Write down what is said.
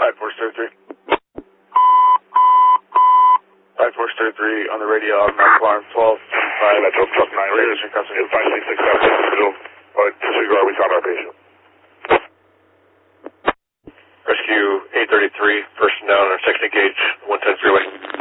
5433. 5433 on the radio, automatic alarm 12. Metro truck 9 radio. 5667 disregard, we found our patient. Rescue 833, person down on our second gauge, 110 freeway.